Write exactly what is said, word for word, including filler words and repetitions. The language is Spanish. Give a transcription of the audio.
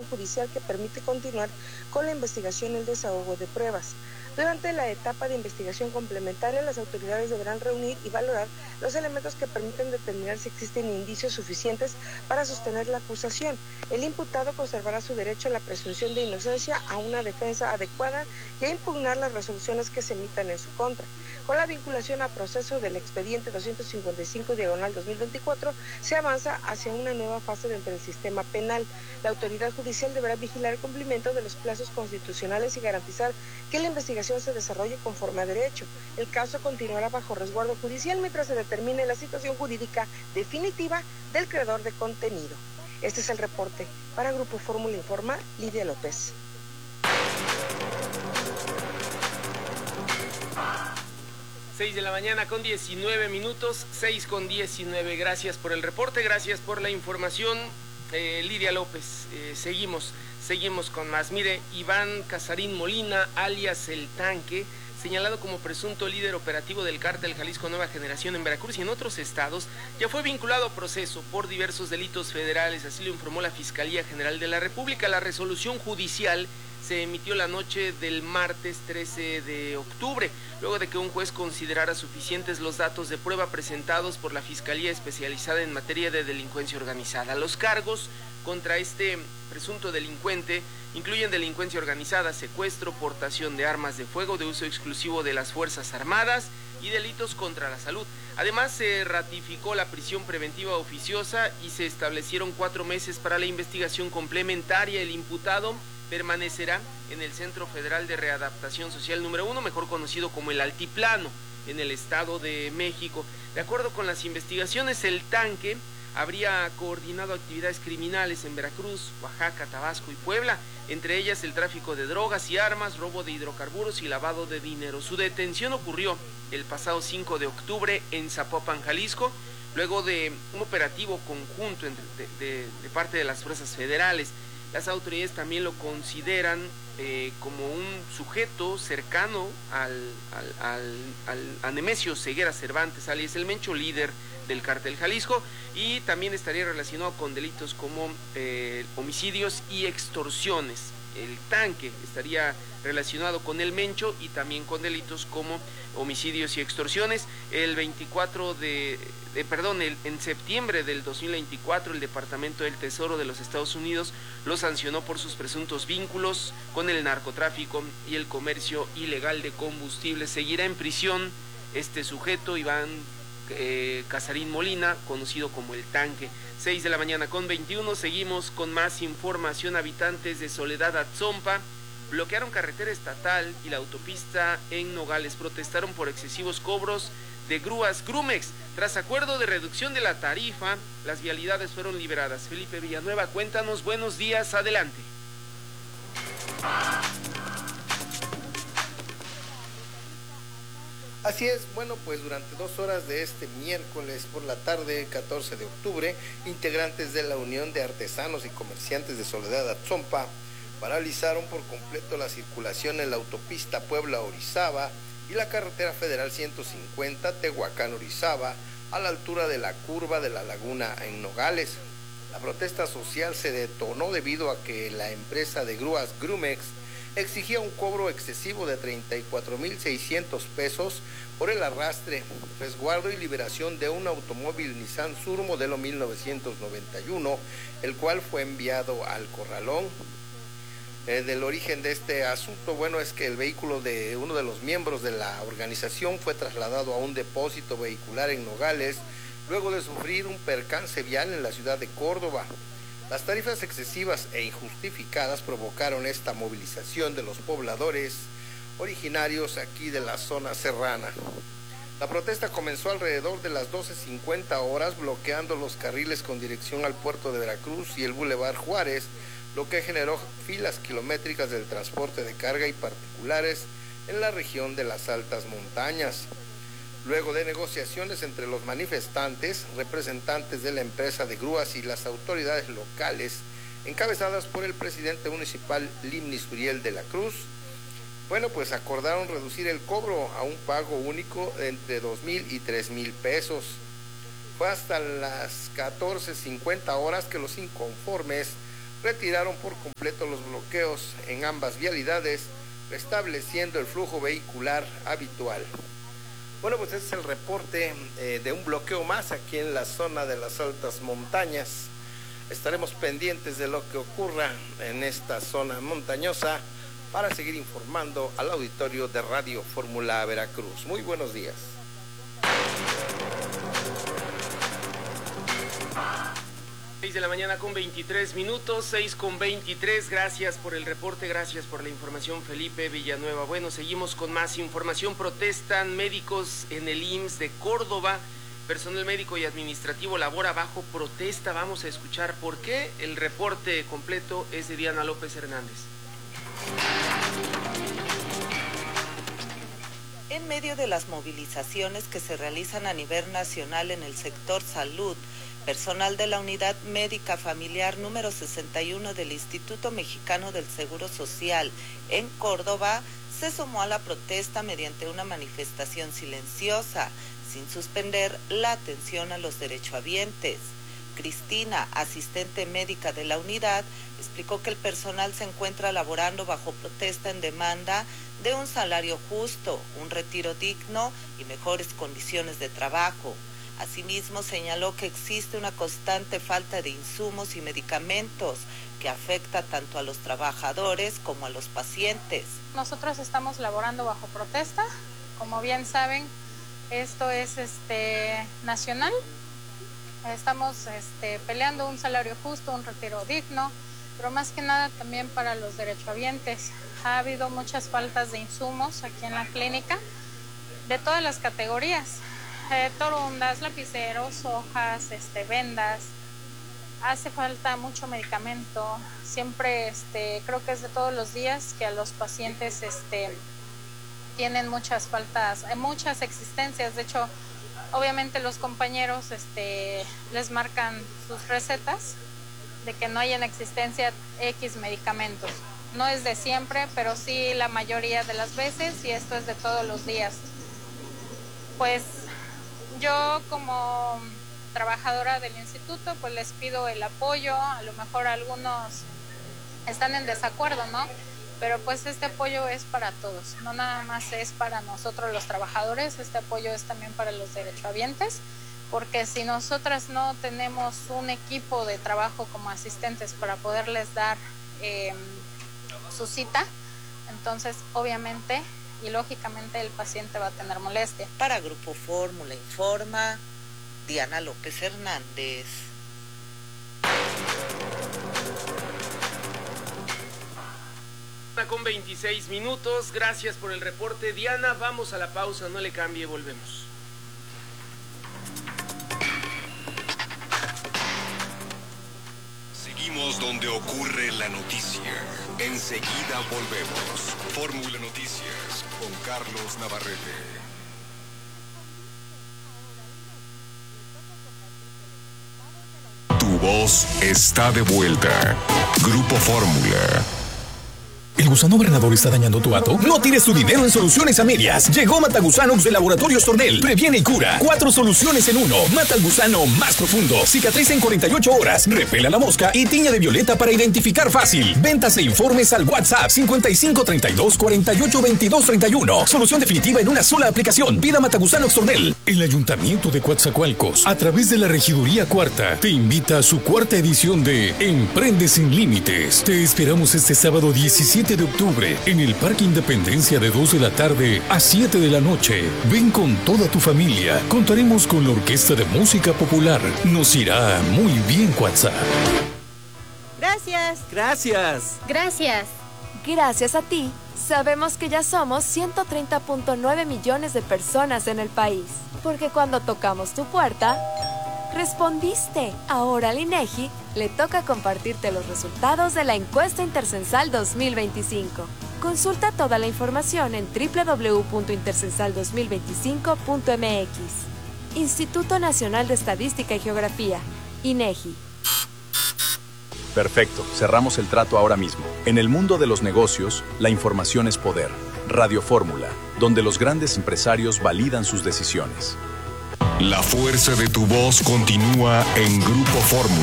judicial que permite continuar con la investigación y el desahogo de pruebas. Durante la etapa de investigación complementaria, las autoridades deberán reunir y valorar los elementos que permiten determinar si existen indicios suficientes para sostener la acusación. El imputado conservará su derecho a la presunción de inocencia, a una defensa adecuada y a impugnar las resoluciones que se emitan en su contra. Con la vinculación a proceso del expediente doscientos cincuenta y cinco diagonal dos mil veinticuatro, se avanza hacia una nueva fase dentro del sistema penal. La autoridad judicial deberá vigilar el cumplimiento de los plazos constitucionales y garantizar que la investigación se desarrolle conforme a derecho. El caso continuará bajo resguardo judicial mientras se determine la situación jurídica definitiva del creador de contenido. Este es el reporte. Para Grupo Fórmula Informa, Lidia López. seis de la mañana con diecinueve minutos, seis con diecinueve. Gracias por el reporte, gracias por la información, eh, Lidia López. Eh, seguimos, seguimos con más. Mire, Iván Casarín Molina, alias El Tanque, señalado como presunto líder operativo del cártel Jalisco Nueva Generación en Veracruz y en otros estados, ya fue vinculado a proceso por diversos delitos federales, así lo informó la Fiscalía General de la República. La resolución judicial se emitió la noche del martes trece de octubre, luego de que un juez considerara suficientes los datos de prueba presentados por la Fiscalía Especializada en Materia de Delincuencia Organizada. Los cargos contra este presunto delincuente incluyen delincuencia organizada, secuestro, portación de armas de fuego de uso exclusivo de las Fuerzas Armadas y delitos contra la salud. Además, se ratificó la prisión preventiva oficiosa y se establecieron cuatro meses para la investigación complementaria. El imputado permanecerá en el Centro Federal de Readaptación Social número uno, mejor conocido como el Altiplano, en el Estado de México. De acuerdo con las investigaciones, El Tanque habría coordinado actividades criminales en Veracruz, Oaxaca, Tabasco y Puebla, entre ellas el tráfico de drogas y armas, robo de hidrocarburos y lavado de dinero. Su detención ocurrió el pasado cinco de octubre en Zapopan, Jalisco, luego de un operativo conjunto de, de, de parte de las fuerzas federales. Las autoridades también lo consideran eh, como un sujeto cercano al, al, al, al a Nemesio Ceguera Cervantes, alias El Mencho, líder del cártel Jalisco, y también estaría relacionado con delitos como eh, homicidios y extorsiones. El Tanque estaría relacionado con El Mencho y también con delitos como homicidios y extorsiones. El veinticuatro de, de perdón, el, en septiembre del dos mil veinticuatro, el Departamento del Tesoro de los Estados Unidos lo sancionó por sus presuntos vínculos con el narcotráfico y el comercio ilegal de combustible. Seguirá en prisión este sujeto, Iván Eh, Casarín Molina, conocido como El Tanque. seis de la mañana con veintiuno, seguimos con más información. Habitantes de Soledad Atzompa bloquearon carretera estatal y la autopista en Nogales, protestaron por excesivos cobros de grúas Grumex. Tras acuerdo de reducción de la tarifa, las vialidades fueron liberadas. Felipe Villanueva, cuéntanos, buenos días, adelante. Así es, bueno, pues durante dos horas de este miércoles por la tarde, catorce de octubre, integrantes de la Unión de Artesanos y Comerciantes de Soledad Atzompa paralizaron por completo la circulación en la autopista Puebla-Orizaba y la carretera federal ciento cincuenta Tehuacán-Orizaba a la altura de la curva de la Laguna en Nogales. La protesta social se detonó debido a que la empresa de grúas Grumex exigía un cobro excesivo de treinta y cuatro mil seiscientos pesos por el arrastre, resguardo y liberación de un automóvil Nissan Sur modelo mil novecientos noventa y uno, el cual fue enviado al corralón. Eh, del origen de este asunto, bueno, es que el vehículo de uno de los miembros de la organización fue trasladado a un depósito vehicular en Nogales, luego de sufrir un percance vial en la ciudad de Córdoba. Las tarifas excesivas e injustificadas provocaron esta movilización de los pobladores originarios aquí de la zona serrana. La protesta comenzó alrededor de las doce cincuenta horas, bloqueando los carriles con dirección al puerto de Veracruz y el Boulevard Juárez, lo que generó filas kilométricas del transporte de carga y particulares en la región de las altas montañas. Luego de negociaciones entre los manifestantes, representantes de la empresa de grúas y las autoridades locales, encabezadas por el presidente municipal Limnis Uriel de la Cruz, bueno, pues acordaron reducir el cobro a un pago único de entre dos mil y tres mil pesos. Fue hasta las catorce cincuenta horas que los inconformes retiraron por completo los bloqueos en ambas vialidades, restableciendo el flujo vehicular habitual. Bueno, pues este es el reporte eh, de un bloqueo más aquí en la zona de las altas montañas. Estaremos pendientes de lo que ocurra en esta zona montañosa para seguir informando al auditorio de Radio Fórmula Veracruz. Muy buenos días. seis de la mañana con veintitrés minutos, seis con veintitrés, gracias por el reporte, gracias por la información, Felipe Villanueva. Bueno, seguimos con más información. Protestan médicos en el I M S S de Córdoba, personal médico y administrativo labora bajo protesta. Vamos a escuchar por qué. El reporte completo es de Diana López Hernández. En medio de las movilizaciones que se realizan a nivel nacional en el sector salud, personal de la Unidad Médica Familiar número sesenta y uno del Instituto Mexicano del Seguro Social en Córdoba se sumó a la protesta mediante una manifestación silenciosa, sin suspender la atención a los derechohabientes. Cristina, asistente médica de la unidad, explicó que el personal se encuentra laborando bajo protesta en demanda de un salario justo, un retiro digno y mejores condiciones de trabajo. Asimismo, señaló que existe una constante falta de insumos y medicamentos que afecta tanto a los trabajadores como a los pacientes. Nosotros estamos laborando bajo protesta. Como bien saben, esto es este, nacional. Estamos este, peleando un salario justo, un retiro digno, pero más que nada también para los derechohabientes. Ha habido muchas faltas de insumos aquí en la clínica, de todas las categorías. Eh, torundas, lapiceros, hojas, este, vendas. Hace falta mucho medicamento. Siempre, este, creo que es de todos los días que a los pacientes este, tienen muchas faltas, eh, muchas existencias. De hecho, obviamente los compañeros este, les marcan sus recetas de que no hay en existencia X medicamentos. No es de siempre, pero sí la mayoría de las veces, y esto es de todos los días. Pues yo como trabajadora del instituto, pues les pido el apoyo. A lo mejor algunos están en desacuerdo, ¿no? Pero pues este apoyo es para todos, no nada más es para nosotros los trabajadores, este apoyo es también para los derechohabientes, porque si nosotras no tenemos un equipo de trabajo como asistentes para poderles dar eh, su cita, entonces obviamente y lógicamente el paciente va a tener molestia. Para Grupo Fórmula informa Diana López Hernández. Con veintiséis minutos, gracias por el reporte, Diana. Vamos a la pausa, no le cambie, volvemos. Seguimos donde ocurre la noticia. Enseguida volvemos. Fórmula Noticias con Carlos Navarrete. Tu voz está de vuelta. Grupo Fórmula. ¿El gusano granador está dañando tu hato? No tires tu dinero en soluciones a medias. Llegó Matagusanox de Laboratorios Tornel. Previene y cura. Cuatro soluciones en uno. Mata al gusano más profundo. Cicatriza en cuarenta y ocho horas. Repela la mosca y tiña de violeta para identificar fácil. Ventas e informes al WhatsApp cincuenta y cinco treinta y dos cuarenta y ocho veintidós treinta y uno. Solución definitiva en una sola aplicación. Pida Matagusanox Tornel. El Ayuntamiento de Coatzacoalcos, a través de la Regiduría Cuarta, te invita a su cuarta edición de Emprende Sin Límites. Te esperamos este sábado diecisiete de octubre en el Parque Independencia de dos de la tarde a siete de la noche. Ven con toda tu familia. Contaremos con la Orquesta de Música Popular. Nos irá muy bien, WhatsApp. Gracias. Gracias. Gracias. Gracias a ti, sabemos que ya somos ciento treinta punto nueve millones de personas en el país. Porque cuando tocamos tu puerta, respondiste. Ahora al INEGI le toca compartirte los resultados de la encuesta intercensal dos mil veinticinco. Consulta toda la información en doble u doble u doble u punto intercensal dos mil veinticinco punto m x. Instituto Nacional de Estadística y Geografía, INEGI. Perfecto, cerramos el trato ahora mismo. En el mundo de los negocios, la información es poder. Radio Fórmula, donde los grandes empresarios validan sus decisiones. La fuerza de tu voz continúa en Grupo Fórmula.